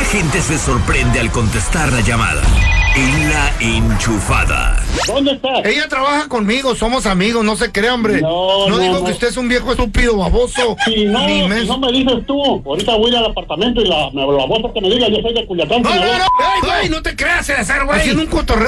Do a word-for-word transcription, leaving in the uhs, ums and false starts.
gente se sorprende al contestar la llamada? En La Enchufada. ¿Dónde está? Ella trabaja conmigo, somos amigos, no se cree, hombre. No, no, no, digo no. que usted es un viejo estúpido, baboso. Si no, ni si menso. no me dices tú, ahorita voy a ir al apartamento y la, me la voy a hacer que me diga, yo soy de Culiacán. No, no, Sinaloa. no, ey, güey, no te creas, César, güey. Haciendo un cotorreo.